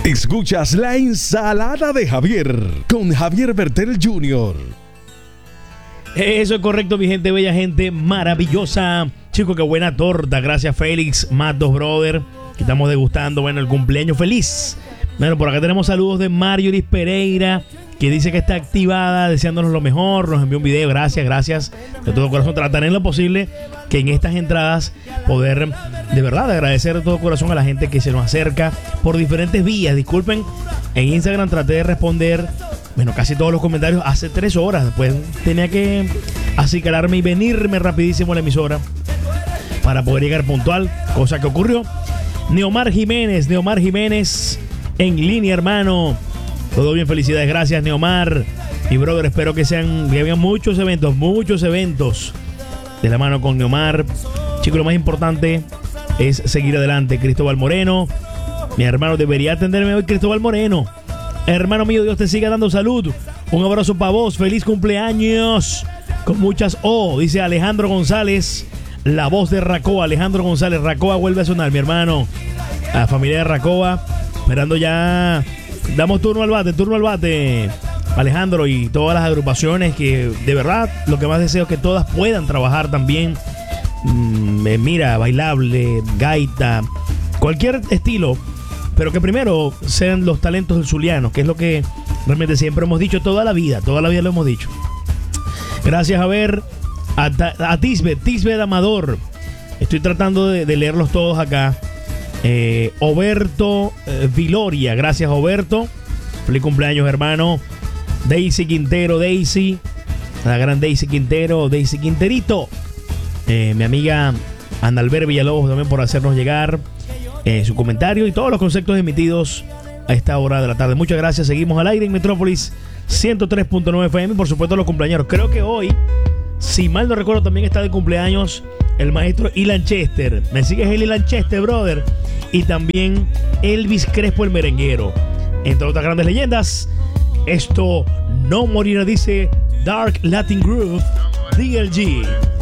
Escuchas La Ensalada de Javier con Javier Bertel Jr. Eso es correcto, mi gente, bella gente maravillosa. Chicos, qué buena torta. Gracias, Félix, Matos, brother, que estamos degustando. Bueno, el cumpleaños feliz. Bueno, por acá tenemos saludos de Marjorie Pereira, que dice que está activada, deseándonos lo mejor. Nos envió un video, gracias de todo corazón. Trataré en lo posible que en estas entradas poder, de verdad, agradecer de todo corazón a la gente que se nos acerca por diferentes vías. Disculpen, en Instagram traté de responder, bueno, casi todos los comentarios hace 3 horas. Después tenía que acicalarme y venirme rapidísimo a la emisora para poder llegar puntual, cosa que ocurrió. Neomar Jiménez en línea, hermano. Todo bien, felicidades, gracias, Neomar. Mi brother, espero que hayan muchos eventos de la mano con Neomar. Chicos, lo más importante es seguir adelante. Cristóbal Moreno, mi hermano, debería atenderme hoy, Cristóbal Moreno. Hermano mío, Dios te siga dando salud. Un abrazo para vos, feliz cumpleaños. Con muchas dice Alejandro González, la voz de Racoa. Alejandro González, Racoa vuelve a sonar, mi hermano. A la familia de Racoa, esperando ya. Damos turno al bate, Alejandro, y todas las agrupaciones que de verdad lo que más deseo es que todas puedan trabajar también. Mira, bailable, gaita, cualquier estilo, pero que primero sean los talentos del zuliano, que es lo que realmente siempre hemos dicho toda la vida lo hemos dicho. Gracias a Tisbet Amador. Estoy tratando de leerlos todos acá. Oberto Viloria, gracias Oberto, feliz cumpleaños, hermano. Daisy Quintero, la gran Daisy Quintero, Daisy Quinterito. Mi amiga Analber Villalobos también por hacernos llegar su comentario y todos los conceptos emitidos a esta hora de la tarde. Muchas gracias, seguimos al aire en Metrópolis 103.9 FM, por supuesto los cumpleaños. Creo que hoy, si mal no recuerdo, también está de cumpleaños el maestro Ilan Chester. Me sigues el Ilan Chester, brother. Y también Elvis Crespo, el merenguero. Entre otras grandes leyendas. Esto no morirá, dice Dark Latin Groove, DLG.